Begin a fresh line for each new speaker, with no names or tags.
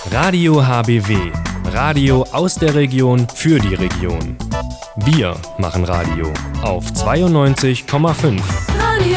Radio HBW. Radio aus der Region für die Region. Wir machen Radio auf 92,5.